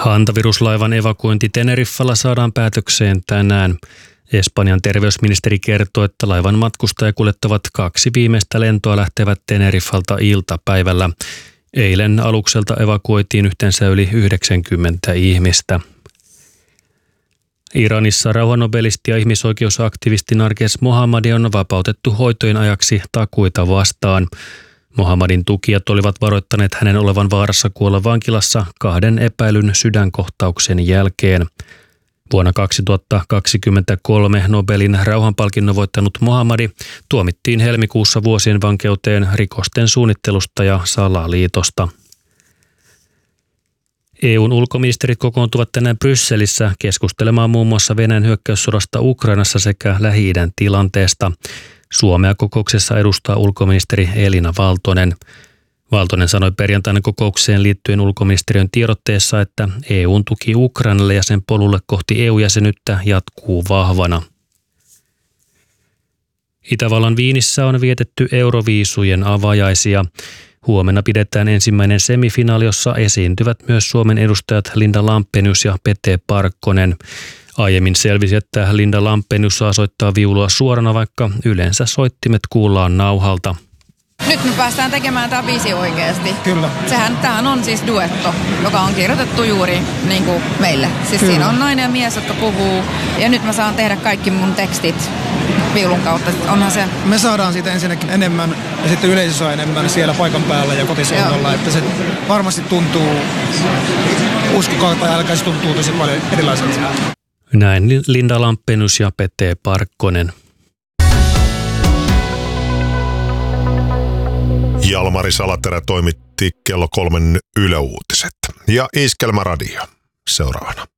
Hantaviruslaivan evakuointi Teneriffalla saadaan päätökseen tänään. Espanjan terveysministeri kertoo, että laivan matkustaja kuljettavat 2 viimeistä lentoa lähtevät Teneriffalta iltapäivällä. Eilen alukselta evakuoitiin yhteensä yli 90 ihmistä. Iranissa rauhanobelisti ja ihmisoikeusaktivisti Narges Mohammadi on vapautettu hoitojen ajaksi takuita vastaan. Mohammadin tukijat olivat varoittaneet hänen olevan vaarassa kuolla vankilassa 2 epäilyn sydänkohtauksen jälkeen. Vuonna 2023 Nobelin rauhanpalkinnon voittanut Mohammadi tuomittiin helmikuussa vuosien vankeuteen rikosten suunnittelusta ja salaliitosta. EU:n ulkoministerit kokoontuvat tänään Brysselissä keskustelemaan muun muassa Venäjän hyökkäyssodasta Ukrainassa sekä Lähi-idän tilanteesta. Suomea kokouksessa edustaa ulkoministeri Elina Valtonen. Valtonen sanoi perjantaina kokoukseen liittyen ulkoministeriön tiedotteessa, että EU:n tuki Ukrainalle ja sen polulle kohti EU-jäsenyyttä jatkuu vahvana. Itävallan Viinissä on vietetty Euroviisujen avajaisia. Huomenna pidetään ensimmäinen semifinaali, jossa esiintyvät myös Suomen edustajat Linda Lampenius ja Pete Parkkonen. Aiemmin selvisi, että Linda Lampenius saa soittaa viulua suorana, vaikka yleensä soittimet kuullaan nauhalta. Nyt me päästään tekemään tämä biisi oikeasti. Kyllä. Tämähän on siis duetto, joka on kirjoitettu juuri niin kuin meille. Siis Kyllä. Siinä on nainen ja mies, jotka puhuu. Ja nyt mä saan tehdä kaikki mun tekstit viulun kautta. Onhan se... Me saadaan siitä ensinnäkin enemmän ja sitten yleisö saa enemmän siellä paikan päällä ja kotiseudulla. Että se varmasti tuntuu, uskokaa tai älkää, se tuntuu tosi paljon erilaiselta. Näin Linda Lampenius ja Pete Parkkonen. Jalmari Salaterä toimitti kello 3 Yle Uutiset ja Iskelmä Radio seuraavana.